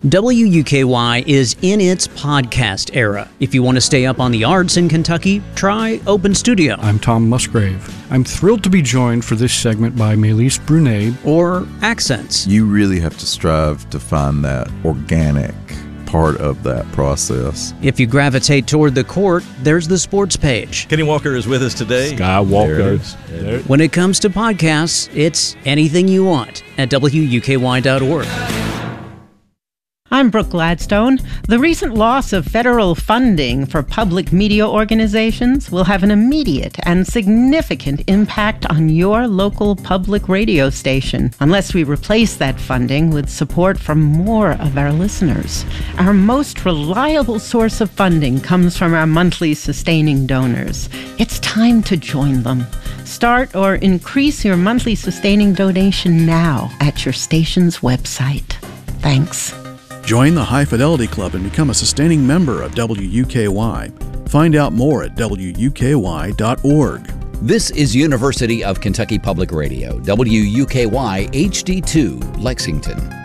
WUKY is in its podcast era. If you want to stay up on the arts in Kentucky, try Open Studio. I'm Tom Musgrave. I'm thrilled to be joined for this segment by Melise Brunet. Or Accents. You really have to strive to find that organic part of that process. If you gravitate toward the court, there's the sports page. Kenny Walker is with us today. Sky Walker. When it comes to podcasts, it's anything you want at WUKY.org. I'm Brooke Gladstone. The recent loss of federal funding for public media organizations will have an immediate and significant impact on your local public radio station, unless we replace that funding with support from more of our listeners. Our most reliable source of funding comes from our monthly sustaining donors. It's time to join them. Start or increase your monthly sustaining donation now at your station's website. Thanks. Join the High Fidelity Club and become a sustaining member of WUKY. Find out more at WUKY.org. This is University of Kentucky Public Radio, WUKY HD2, Lexington.